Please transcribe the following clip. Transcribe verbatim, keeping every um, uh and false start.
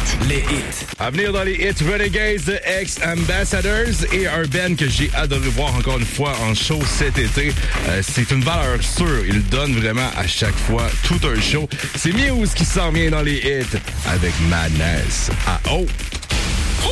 Les hits. À venir dans les hits, Renegades, Ex-Ambassadors et un band que j'ai adoré voir encore une fois en show cet été. Euh, c'est une valeur sûre. Il donne vraiment à chaque fois tout un show. C'est Muse qui s'en vient dans les hits avec Madness. À haut.